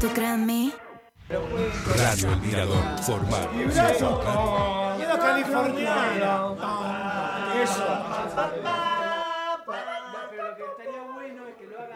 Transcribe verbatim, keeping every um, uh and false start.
¿Tú crees en mí? Radio El Mirador, formar. Quiero californiano. Eso.